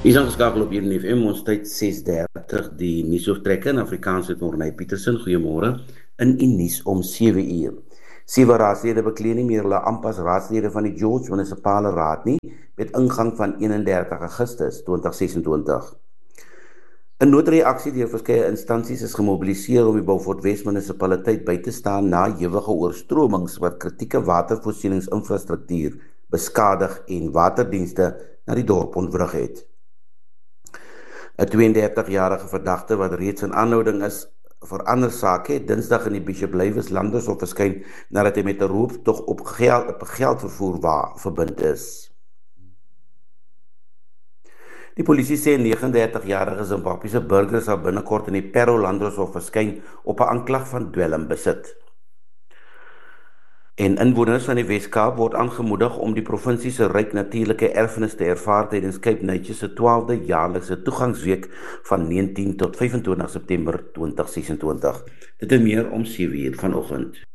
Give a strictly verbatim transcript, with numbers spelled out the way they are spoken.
Is aangeskakel op hier in F M, ons tyd ses dertig, die nuusoortrekke in Afrikaans met Morney Petersen, goeiemôre, in die nuus om sewe uur. Sewe raadslede beklee nie meer hulle ampt as raadslede van die George Munisipale Raad nie, met ingang van eenendertig Augustus tweeduisend ses en twintig. 'n Noodreaksie deur verskeie instansies is gemobiliseer om die Beaufort Wes munisipaliteit by te staan na ewige oorstromings wat kritieke watervoorsieningsinfrastruktuur beskadig en waterdienste na die dorp ontwrig het. 'n tweeëndertig-jarige verdagte wat reeds in aanhouding is vir ander sake het Dinsdag in die Bishop Lywes Landershof verskyn nadat hy met 'n rooptog op geld, op geldvervoer wa verbind is. Die polisie sê negenendertig-jarige Zimbabwese burger sal binnekort in die Parow Landershof verskyn op 'n aanklag van dwelmbesit. En inwoners van die Wes-Kaap word aangemoedig om die provinsie se ryk natuurlike erfenis te ervaar tydens Cape Nature se twaalfde jaarlikse toegangsweek van negentien tot vyfentwintig September tweeduisend ses en twintig. Dit en meer om sewe uur vanoggend.